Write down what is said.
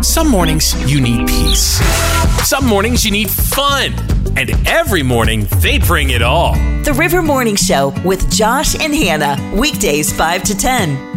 Some mornings you need peace. Some mornings you need fun. And every morning they bring it all. The River Morning Show with Josh and Hannah. Weekdays 5 to 10.